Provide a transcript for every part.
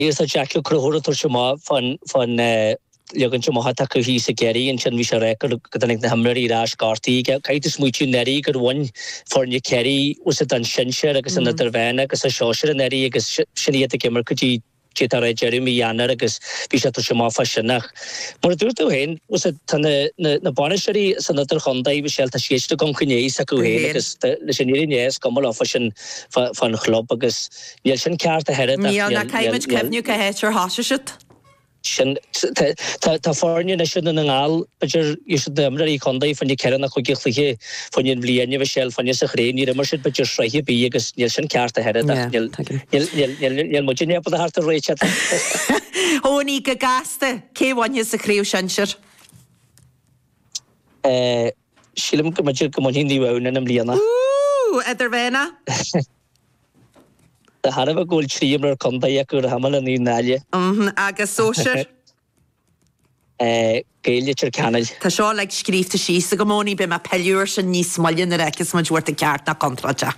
Is a Jack Crohor Shama von Logan Chumahata he's a Gary and Chan Visha record the Hamri Rash Karti, Kaitis Muchi Neri, good one for New Kerry, was it on Shenshire, because another van, because a Shosher and Neri, because Shani at the Kemerkuji. Chitara Jeremy Yana agus Bisha to Shamafa Shanach. But to hen was it na Bonishari Senator Honda Shelta Shish to Concune Saku because the Shaniri yes come off von Club because Yelshan Cart ahead of Miana Kaimage Kevnuka Hetcher Hashishit. Ta foreign nation and all, but you should the Amari Conde from the Kerana Kogiki, from your Bliania Shell, from your Sahrain, you merchant, but you're shy be because Yelson cast ahead of that. Yelmoginia for the heart of Rachel. Oni Gagaste, K1 is a crew shenshire. Shilim Kamajil Kamoni and Liana. Ooh, Edervena. The Harava Gold Streamer Condayakur Hamalan in Nalia. Agus social. Gaelic Canage. Tashaw like Skrif to she, Sagamoni be my Pelurish and Nice Mullion the Rekis much worth the cart na contraja.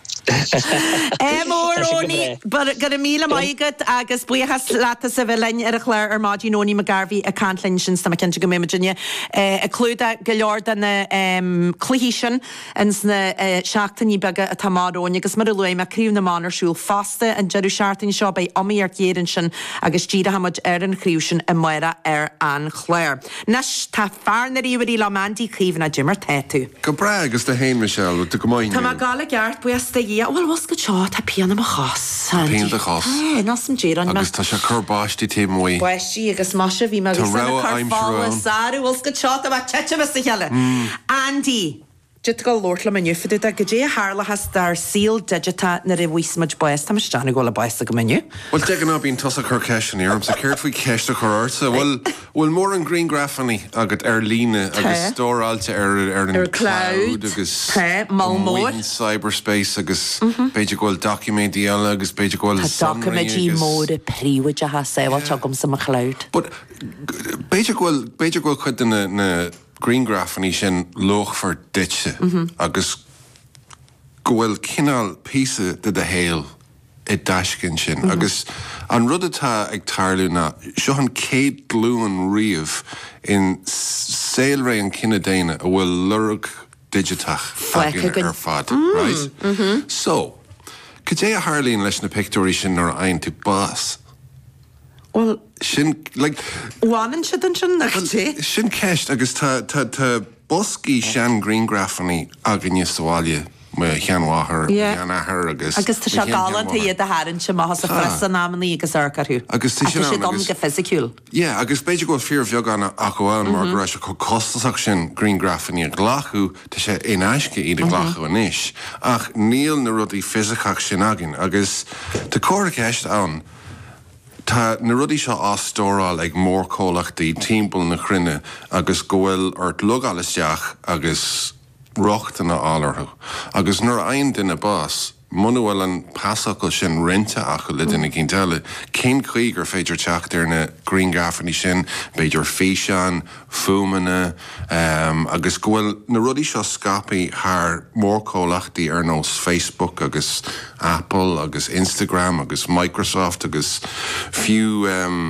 Moroni, but got a meal of my gut, Agus, we has Lata Sevelin, Ericler, or Marginoni McGarvey, a Cantlinchins, the McKenzie Virginia, a Cluda Galord and the Clehishan, and the Shaktani Bega at Tamado, and Yagas Mudalui, Macrew the Manor Shul, Faste, and Jerushartin Shaw by Omi Arcadinshan, Agus Gida Hamad Erin Crucian, and Moira Ann Clare. Nash ta farnary with Lamandi Cleven a Jimmer Tattoo. Cabrag is the Hain Michelle with the Gomoin. Tamagala Gart, we are staying. Well, what's good shot? A piano Mahas. Piano the Hoss. Nothing Jiran. Agus Tasha Kurbash, team way. Weshi, Agus Masha, we may be I'm sure. Saru, what's good shot about Chechavas the Hella. Andy. Jitgal Lortlam and Yufid, the Gajay Harla has their sealed digita, Nere Wismaj Boys, Tamish Janigola Boys the menu. Well, taking up in Tussa Kirkash here, I'm secured for cash to Corarsa. Well, more in Green Graffany, I got Erlina, I got Store Alta, Cloud, Agus Malmore, cyberspace, Agus Pagegol document the Agus Pagegol document mode, pre which I have say what Chogum some cloud. But Pagegol could in Green Graffany shin loch for ditche agus goel kinal piece de hail it dashkin shin agus an rudata ag tarluna shohan Kate Gluan Reeve in Sailray and Kinadana a will lurg digitach fagin fad right so could you Harley in listen picture shin or ein to boss. Well, shin like one and shin shin cash agus ta Bosky Shan Green Graffany agin Yeswalia me Hanwaher Yanaher agus to Shagalan to the Haran Shamahas a Fressa Namani agus Arkaru. Agus Tisha physical. Yeah, agus Bejagol fear of Yogana Aquan Margaret Costasaction Green Graffany and Glachu to she in Ashke eat a Glachu and Ish. Ach Neil Narudi Physical Shinagin agus to Korakash on. Ta narudi sha astora like more colach the teample na crinne agus goel or lug alles jach agus rocht na allerhu agus nur ein din a boss Manuel and Pascal shin renta achel din a gintelle Ken Krieger feature chach there na Green Graffany shin Bejor Fishan Fumana agus goel narudi sha scapi har more colach the Ernos Facebook agus Apple agus Instagram agus Microsoft agus few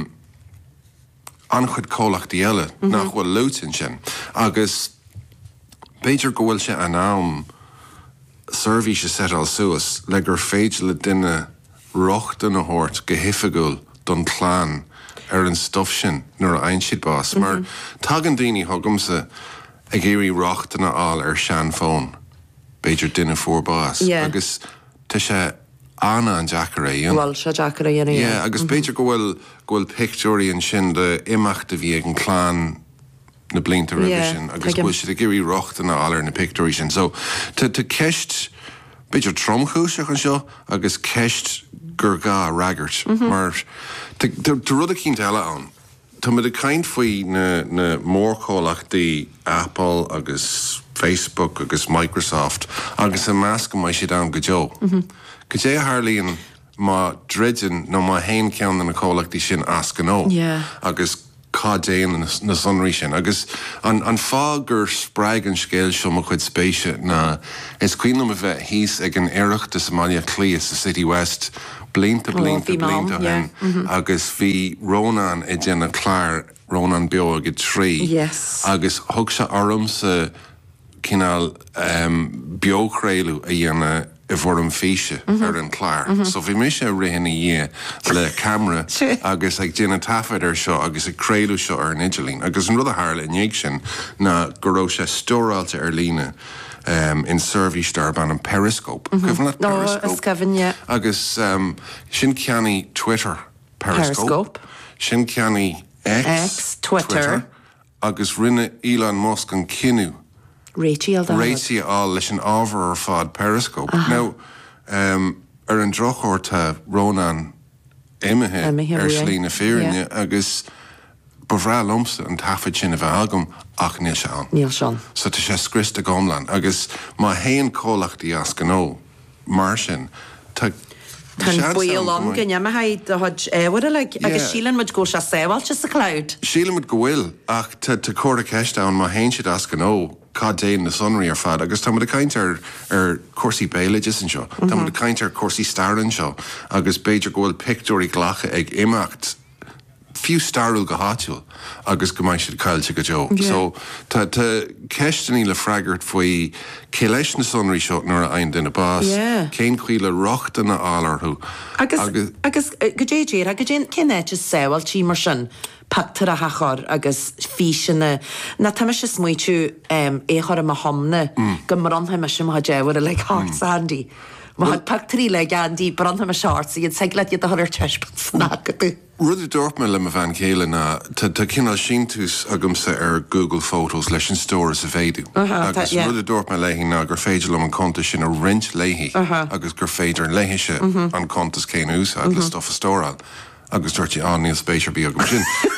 anchud colach the elle nach wel lutin shin agus Bejor goel sha anam Survey she set al suas legur feidle dinne rocht in a hort gehifigul don clan an stuffshin nor ein shit boss mar tagandini hogumse a geri rocht in a all shan phone Bejor dinne for boss agus tisha Anna and Jacare well sha Jacare yeah agus Bejor goel picture and shin the imach de viegen clan na blin television agus go should geri rocht na all in the picture so to kecht bit of tromchus and show agus kecht gurga raggart mar to rudder keen tell on to me the kind foi na more colach the Apple agus Facebook agus Microsoft agus a mask my shit down go could you Harley and ma dredgen no ma hain count na colach the shin ask no agus cadéan na sunrí sin. Agus an fá gur sppraig an scéil seo mo chuid spéise na is cuiinm a bheith híos ag an éireacht de Somalia Clí sa City West blinta hen agus bhí Rónan I déanana clár Rónan beo agad trí. Yes. Agus thug se orm sa cinál beocréilú a dhéanana I bhórm físe ar an clár. So bhí mé sé rihanna dhé le camera agus ag déanana tafad ar seo agus ag créilú seo ar an Idirlín. Agus an rud a hála inhéag sin na go raibh sé stóráilte ar lína in Survey Starban an Periscope. Periscope. Agus sin ceannaí Twitter Periscope. Sin ceannaí X Twitter. Agus rinne Elon Musk an cinú. Rachel leis an ábhar ar fád Periscope. Now, ar an drochórta Rónan imethe ar slína férinne agus bhrá lomsa an tafad sin a bheith agam ach níl se an. Níl seán. So tá sé scrista gomlan agus má héon cólachtaí as gan mar sin tá Tan buil an gynne ma haid a hod éhar agus sílan mud go se séhil just a cloud. Sílan mud go bhfuil ach tá córa ceistán má héon siad as gan cadéan na sunraí ar fad, agus tá a caint ar cuasaí béileis an seo. Tá a caint ar cuasaí staran seo, agus beidir go bhfuil picúirí ghlacha ag imacht fiú starúil go háitiúil agus go maiid siad caiilte go deo. So tá ceisteaní le freigart faoi céileis na sunraí seo nuair a aon duine bás, cén chuile rochta na álarthú. Agus go déidir a go cinnéit is séhil tí mar sin pactar a hachar agus físinna na tá se smuitiú échar a hamna go mar anthe me sem ha déhar a le hart Andy. Ma had pactarí le Andy branthe me seart iad segla iad a ar teispan snack go. Rudi dúirt me le a bhean chéile na tá cinál síntús agamsa ar Google Photos leis an stóras a bhéadú. Agus rudi dúirt me léhí ná gur féidir am an contas sin a rint léhí agus gur féidir an léhiise an contas céin ús agus stof a stóráil. Agus dúirtí níl spéisiir bí agam sin.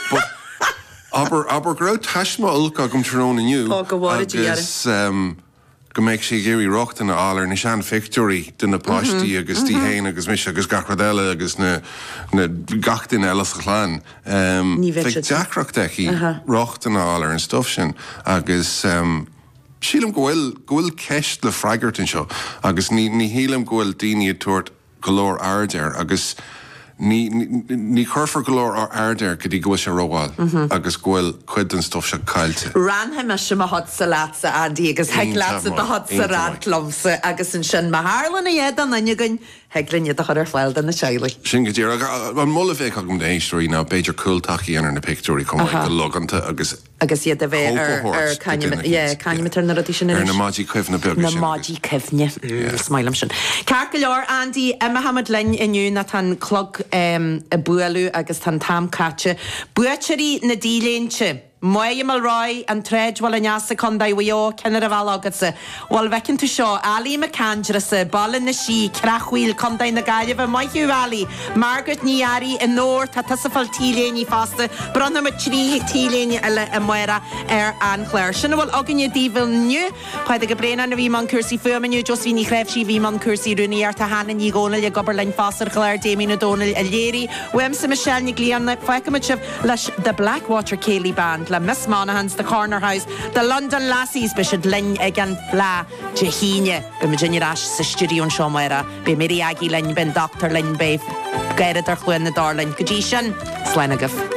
Aber grá taisma ulca agam tróna nniu agus go méid sé géirí rochta na álar na sean fictorí duna páistí agus tí héin agus mis agus gachradile agus na gachtain eile a chláin. Feic deachreacht í rochta na álar an stof sin agus sílam gohfuil ceist le freigart an seo agus ní hílam gohfuil daoine tuairt golóir ardéir agus ní churfar golóir ar ardéir go dtí go sé róháil agus ghfuil chuid an stof se caiilte. Ranthe me sem a hod sa lása Andy agus heaglása a hod sa rantlomsa agus an sin ma hálan a dhéad an aniugann heaglanne a chuir fáil an na seile. Sin go dtíar an molla bheith agam de éisteoirí ná beidir cooltaí anar na picúirí com go loganta agus iad a bheith ar caiimitar na rotí sin ar na mádí cuimhna beag na mádí cuimhne smailm sin. Ceart go leor Andy Muhammad Lynn inniu na tan clog a bualú agus tan tamcaite buaitirí na dílénte Moimal Roy an treidhil a neasa chunda bhío cenar a bhil agatsa. Bhil bhecinn tú seo Alí McAndrasa, ballan na sí, crachhuiil chunda na gaiileh maithú Alí, Margaret Níari in nóir tá tasafal tíléní fásta, bronna me trí tíléní eile a muire ar an chléir. Sinna bhil aganne díbhil nniu, chuid go bréna na bhí man cuasaí fuamaniu, jos bhí ní chréibhsí bhí man cuasaí runíar tá hana ní góna le gobar lein fásar chléir Damien O'Donnell a léirí, Wemsa Michelle ní glíanna feicimiid leis the Blackwater Céilí Band le Miss Monaghan's the Corner House, the London Lassies bishad lin again fla jehine be Virginia Rash sa studio seo mara be Mary Aggie lin ben Dr. Lin be Gaire ar chluin na darlin Gajishan Slenagaf.